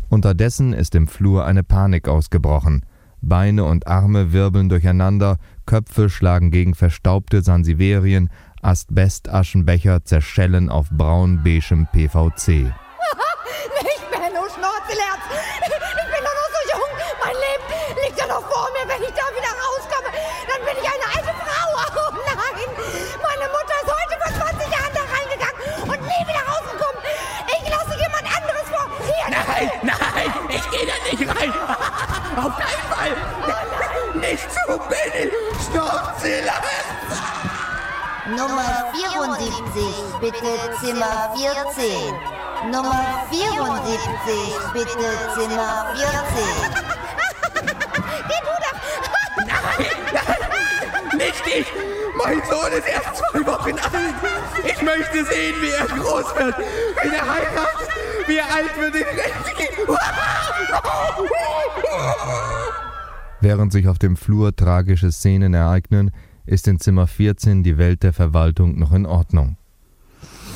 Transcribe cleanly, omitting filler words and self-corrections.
Unterdessen ist im Flur eine Panik ausgebrochen. Beine und Arme wirbeln durcheinander, Köpfe schlagen gegen verstaubte Sansiverien, Asbestaschenbecher zerschellen auf braun-beigem PVC. Ich bin nur Schnurzelherz. Ich bin doch noch so jung. Mein Leben liegt ja noch vor mir. Wenn ich da wieder rauskomme, dann bin ich eine alte Frau. Oh nein, meine Mutter ist heute vor 20 Jahren da reingegangen und nie wieder rausgekommen. Ich lasse jemand anderes vor. Hier. Nein, ich gehe da nicht rein. Auf keinen Fall. Oh nicht zu Benny. Schnurzelherz. Nummer 74, bitte Zimmer 14. Nummer 74, bitte Zimmer 14. Geh du doch! Nein, nicht ich! Mein Sohn ist erst 2 Wochen alt! Ich möchte sehen, wie er groß wird, wie er heiratet, wie er alt wird in Rente geht! Während sich auf dem Flur tragische Szenen ereignen, ist in Zimmer 14 die Welt der Verwaltung noch in Ordnung.